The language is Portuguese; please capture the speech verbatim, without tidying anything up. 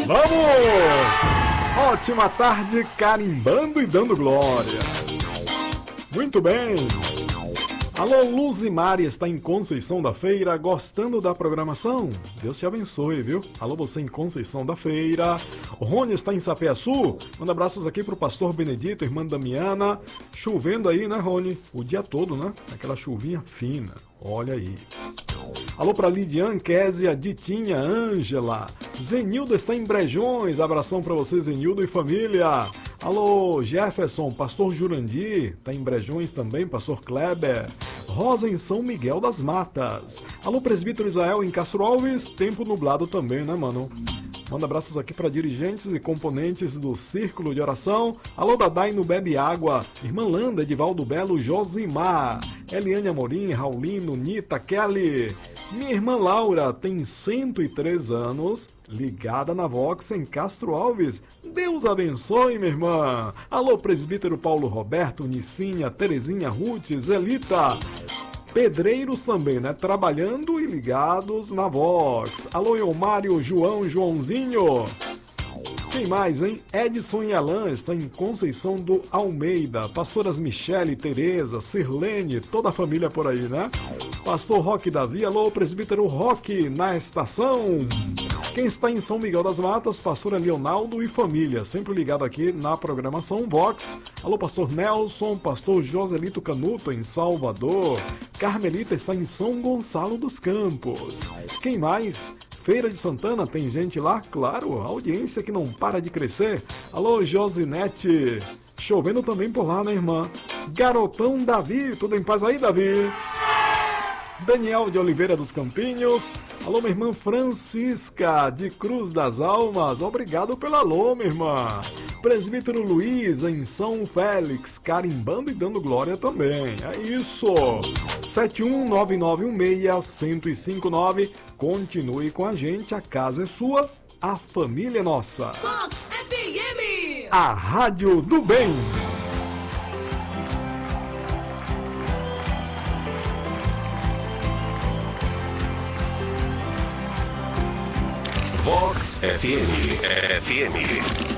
Vamos! Ótima tarde, carimbando e dando glória. Muito bem. Alô, Luzimari está em Conceição da Feira, gostando da programação? Deus te abençoe, viu? Alô, você em Conceição da Feira. O Rony está em Sapeaçu. Manda abraços aqui pro pastor Benedito, irmã Damiana. Chovendo aí, né, Rony? O dia todo, né? Aquela chuvinha fina. Olha aí. Alô pra Lidiane, Késia, Ditinha, Ângela. Zenildo está em Brejões. Abração pra você, Zenildo e família. Alô, Jefferson, pastor Jurandir. Tá em Brejões também, pastor Kleber. Rosa em São Miguel das Matas. Alô, presbítero Israel em Castro Alves. Tempo nublado também, né, mano? Manda abraços aqui para dirigentes e componentes do Círculo de Oração. Alô, Dadai no Bebe Água. Irmã Landa, Edivaldo Belo, Josimar. Eliane Amorim, Raulino, Nita, Kelly. Minha irmã Laura tem cento e três anos, ligada na Vox em Castro Alves. Deus abençoe, minha irmã. Alô, presbítero Paulo Roberto, Nicinha, Terezinha, Ruth, Zelita. Pedreiros também, né? Trabalhando e ligados na Vox. Alô, Eumário, João, Joãozinho. Quem mais, hein? Edson e Alan estão em Conceição do Almeida. Pastoras Michele, Tereza, Sirlene, toda a família por aí, né? Pastor Roque Davi, alô, presbítero Roque, na estação. Quem está em São Miguel das Matas, pastor Leonardo e família, sempre ligado aqui na programação Vox. Alô, pastor Nelson, pastor Joselito Canuto, em Salvador. Carmelita está em São Gonçalo dos Campos. Quem mais? Feira de Santana, tem gente lá? Claro, audiência que não para de crescer. Alô, Josinete. Chovendo também por lá, né, irmã? Garotão Davi, tudo em paz aí, Davi? Daniel de Oliveira dos Campinhos. Alô, minha irmã Francisca de Cruz das Almas. Obrigado pelo alô, minha irmã. Presbítero Luiz em São Félix, carimbando e dando glória também. É isso. sete um nove nove um seis, um zero cinco nove. Continue com a gente, a casa é sua, a família é nossa. Vox F M, a rádio do bem. Vox F M, F M